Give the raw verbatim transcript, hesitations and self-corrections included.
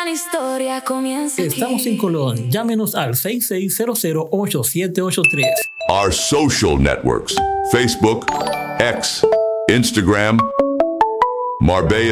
gran historia comienza aquí. Estamos en Colón. Llámenos al seis seis cero cero, ocho siete ocho tres. Our social networks: Facebook, X, Instagram, Marbella